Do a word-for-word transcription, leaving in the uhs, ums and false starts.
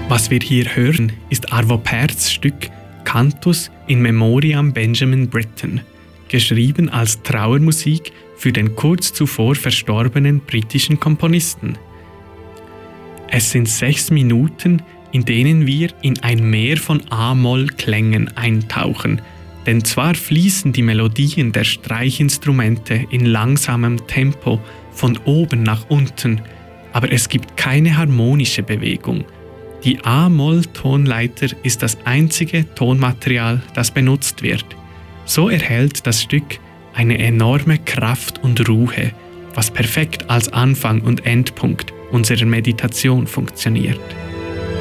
Was wir hier hören, ist Arvo Pärts Stück Cantus in Memoriam Benjamin Britten, geschrieben als Trauermusik für den kurz zuvor verstorbenen britischen Komponisten. Es sind sechs Minuten, in denen wir in ein Meer von A-Moll-Klängen eintauchen, denn zwar fließen die Melodien der Streichinstrumente in langsamem Tempo von oben nach unten, aber es gibt keine harmonische Bewegung. Die A-Moll-Tonleiter ist das einzige Tonmaterial, das benutzt wird. So erhält das Stück eine enorme Kraft und Ruhe, was perfekt als Anfang und Endpunkt unserer Meditation funktioniert.